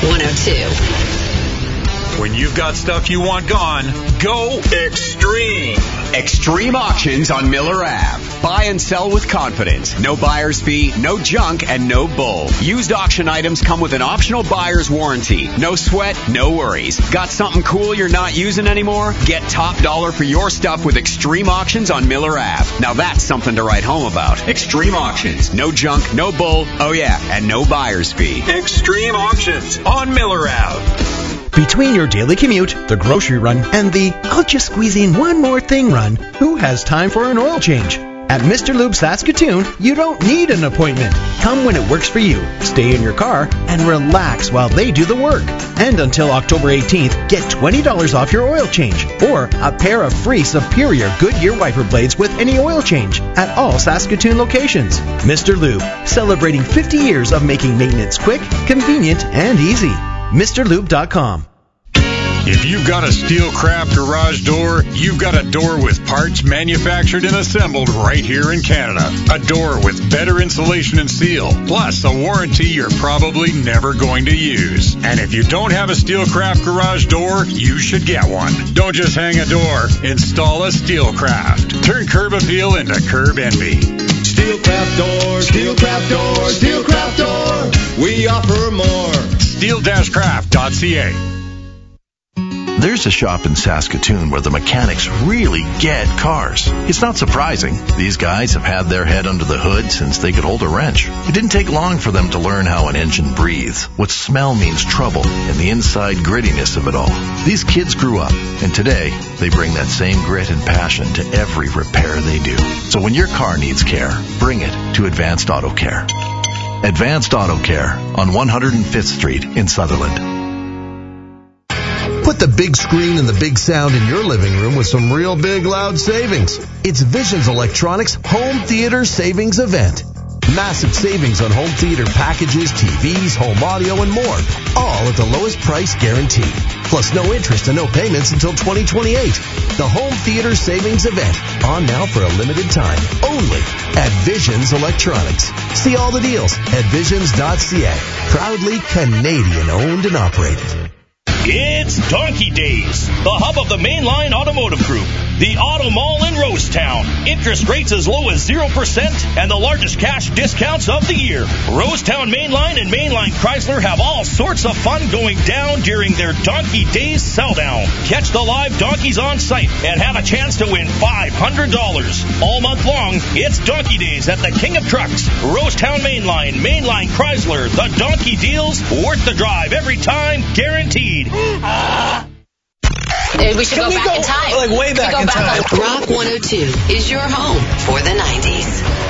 102. When you've got stuff you want gone, go Extreme. Extreme Auctions on Miller Ave. Buy and sell with confidence. No buyer's fee, no junk, and no bull. Used auction items come with an optional buyer's warranty. No sweat, no worries. Got something cool you're not using anymore? Get top dollar for your stuff with Extreme Auctions on Miller Ave. Now that's something to write home about. Extreme Auctions. No junk, no bull, oh yeah, and no buyer's fee. Extreme Auctions on Miller Ave. Between your daily commute, the grocery run, and the I'll just squeeze in one more thing run, who has time for an oil change? At Mr. Lube Saskatoon, you don't need an appointment. Come when it works for you. Stay in your car and relax while they do the work. And until October 18th, get $20 off your oil change or a pair of free Superior Goodyear wiper blades with any oil change at all Saskatoon locations. Mr. Lube, celebrating 50 years of making maintenance quick, convenient, and easy. MrLube.com. If you've got a Steelcraft garage door, you've got a door with parts manufactured and assembled right here in Canada. A door with better insulation and seal, plus a warranty you're probably never going to use. And if you don't have a Steelcraft garage door, you should get one. Don't just hang a door, install a Steelcraft. Turn curb appeal into curb envy. Steelcraft door, Steelcraft door, Steelcraft door. We offer more. Steel-craft.ca. There's a shop in Saskatoon where the mechanics really get cars. It's not surprising. These guys have had their head under the hood since they could hold a wrench. It didn't take long for them to learn how an engine breathes, what smell means trouble, and the inside grittiness of it all. These kids grew up, and today they bring that same grit and passion to every repair they do. So when your car needs care, bring it to Advanced Auto Care. Advanced Auto Care on 105th Street in Sutherland. Put the big screen and the big sound in your living room with some real big loud savings. It's Visions Electronics Home Theater Savings Event. Massive savings on home theater packages, TVs, home audio, and more. All at the lowest price guaranteed. Plus no interest and no payments until 2028. The Home Theater Savings Event. On now for a limited time. Only at Visions Electronics. See all the deals at visions.ca. Proudly Canadian owned and operated. It's Donkey Days, the hub of the Mainline Automotive Group. The Auto Mall in Rosetown. Interest rates as low as 0% and the largest cash discounts of the year. Rosetown Mainline and Mainline Chrysler have all sorts of fun going down during their Donkey Days sell-down. Catch the live donkeys on site and have a chance to win $500. All month long, it's Donkey Days at the King of Trucks. Rosetown Mainline, Mainline Chrysler. The donkey deals worth the drive every time, guaranteed. We should go back in time. Like way back in time. Rock 102 is your home for the 90s.